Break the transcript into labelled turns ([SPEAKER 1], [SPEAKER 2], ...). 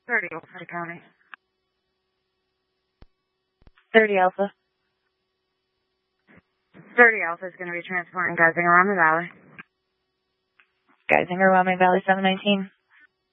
[SPEAKER 1] 30 Alpha County.
[SPEAKER 2] 30 Alpha.
[SPEAKER 1] 30 Alpha is going to be transporting Geisinger, Wami Valley.
[SPEAKER 2] Geisinger, Wami Valley 719.